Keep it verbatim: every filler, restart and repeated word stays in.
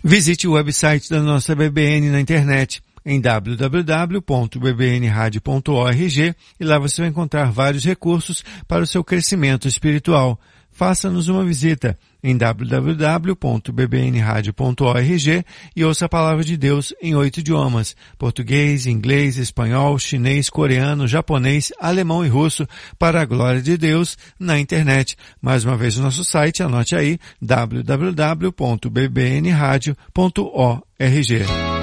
Visite o website da nossa B B N na internet em w w w ponto b b n radio ponto org e lá você vai encontrar vários recursos para o seu crescimento espiritual. Faça-nos uma visita em w w w ponto b b n radio ponto org e ouça a palavra de Deus em oito idiomas: português, inglês, espanhol, chinês, coreano, japonês, alemão e russo, para a glória de Deus na internet. Mais uma vez o nosso site, anote aí, w w w ponto b b n radio ponto org.